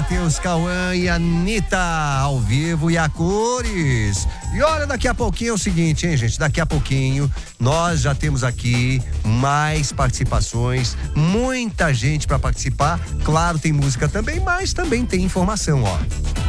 Matheus Cauã e Anitta ao vivo e a cores. E olha, daqui a pouquinho é o seguinte, hein, gente? Daqui a pouquinho nós já temos aqui mais participações, muita gente para participar. Claro, tem música também, mas também tem informação, ó.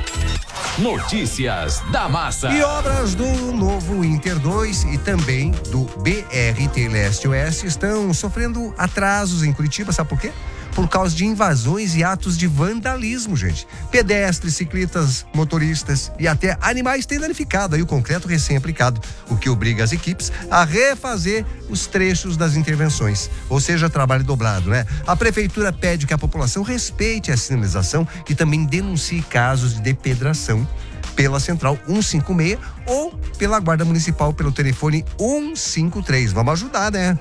Notícias da Massa. E obras do novo Inter 2 e também do BRT Leste-Oeste estão sofrendo atrasos em Curitiba, sabe por quê? Por causa de invasões e atos de vandalismo, gente. Pedestres, ciclistas, motoristas e até animais têm danificado aí o concreto recém-aplicado, o que obriga as equipes a refazer os trechos das intervenções, ou seja, trabalho dobrado, né? A prefeitura pede que a população respeite a sinalização e também denuncie casos de depredação pela Central 156 ou pela Guarda Municipal pelo telefone 153. Vamos ajudar, né?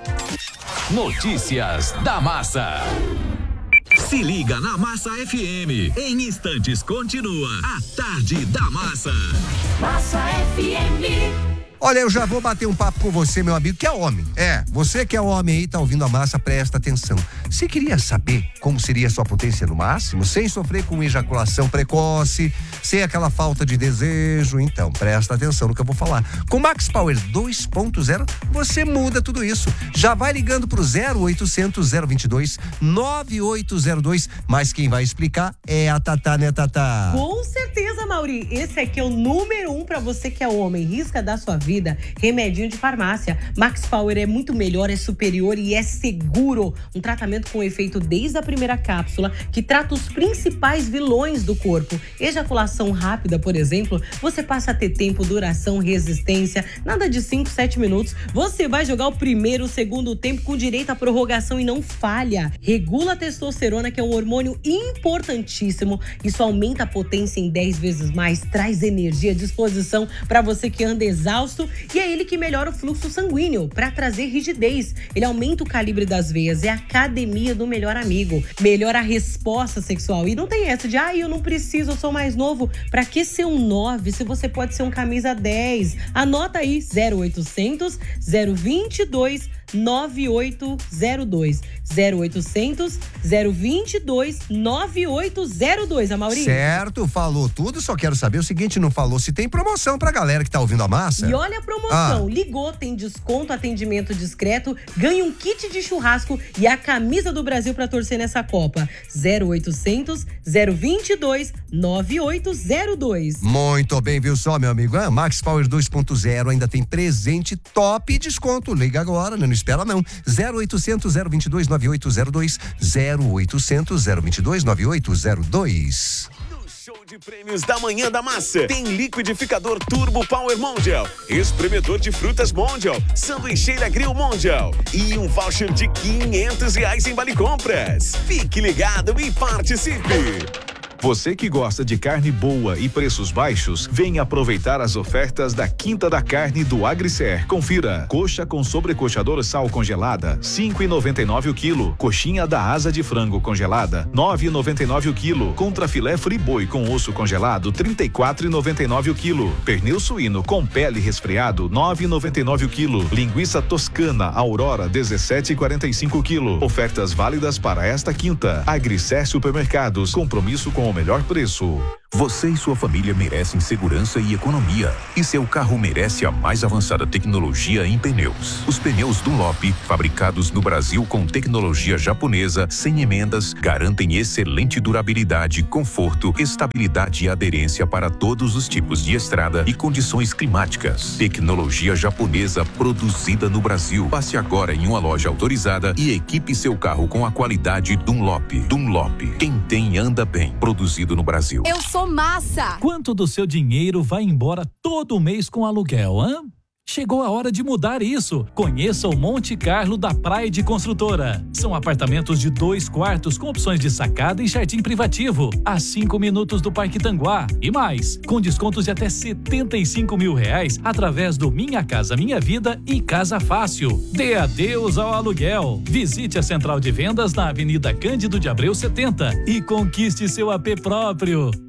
Notícias da Massa. Se liga na Massa FM. Em instantes continua a Tarde da Massa. Massa FM. Olha, eu já vou bater um papo com você, meu amigo, que é homem. Você que é homem aí, tá ouvindo a Massa, presta atenção. Você queria saber como seria a sua potência no máximo, sem sofrer com ejaculação precoce, sem aquela falta de desejo? Então, presta atenção no que eu vou falar. Com Max Power 2.0, você muda tudo isso. Já vai ligando pro 0800 022 9802, mas quem vai explicar é a Tatá, né, Tatá? Com certeza, Mauri. Esse aqui é o número 1 pra você que é homem. Risca da sua vida. Remedinho de farmácia. Max Power é muito melhor, é superior e é seguro. Um tratamento com efeito desde a primeira cápsula, que trata os principais vilões do corpo. Ejaculação rápida, por exemplo, você passa a ter tempo, duração, resistência, nada de 5, 7 minutos. Você vai jogar o primeiro, segundo tempo com direito à prorrogação e não falha. Regula a testosterona, que é um hormônio importantíssimo. Isso aumenta a potência em 10 vezes mais, traz energia, disposição para você que anda exausto. E é ele que melhora o fluxo sanguíneo para trazer rigidez. Ele aumenta o calibre das veias, é a academia do melhor amigo. Melhora a resposta sexual. E não tem essa de, eu não preciso, eu sou mais novo. Pra que ser um 9 se você pode ser um camisa 10? Anota aí, 0800 022 9802. 0800 022 9802, Amaury. Certo, falou tudo, só quero saber o seguinte, não falou se tem promoção pra galera que tá ouvindo a Massa? E olha a promoção, ligou, tem desconto, atendimento discreto, ganha um kit de churrasco e a camisa do Brasil pra torcer nessa Copa. 0800 022 9802. Muito bem, viu só, meu amigo? Max Power 2.0 ainda tem presente top e desconto. Liga agora, não espera não. 0800 022 9802. 0800 022 9802. Show de prêmios da Manhã da Massa. Tem liquidificador Turbo Power Mondial, espremedor de frutas Mondial, sanduicheira Grill Mondial e um voucher de R$500 em Vale Compras. Fique ligado e participe. Você que gosta de carne boa e preços baixos, venha aproveitar as ofertas da Quinta da Carne do Agricer. Confira. Coxa com sobrecoxa dorsal congelada, 5,99 o quilo. Coxinha da asa de frango congelada, 9,99 o quilo. Contrafilé friboi com osso congelado, 34,99 o quilo. Pernil suíno com pele resfriado, 9,99 o quilo. Linguiça toscana Aurora, 17,45 o quilo. Ofertas válidas para esta quinta. Agricer Supermercados, compromisso com o melhor preço. Você e sua família merecem segurança e economia. E seu carro merece a mais avançada tecnologia em pneus. Os pneus Dunlop, fabricados no Brasil com tecnologia japonesa, sem emendas, garantem excelente durabilidade, conforto, estabilidade e aderência para todos os tipos de estrada e condições climáticas. Tecnologia japonesa produzida no Brasil. Passe agora em uma loja autorizada e equipe seu carro com a qualidade Dunlop. Dunlop, quem tem anda bem. Produzido no Brasil. Eu sou Massa. Quanto do seu dinheiro vai embora todo mês com aluguel, hã? Chegou a hora de mudar isso. Conheça o Monte Carlo da Praia de Construtora. São apartamentos de 2 quartos com opções de sacada e jardim privativo, a 5 minutos do Parque Tanguá. E mais, com descontos de até R$75 mil através do Minha Casa Minha Vida e Casa Fácil. Dê adeus ao aluguel. Visite a central de vendas na Avenida Cândido de Abreu 70 e conquiste seu AP próprio.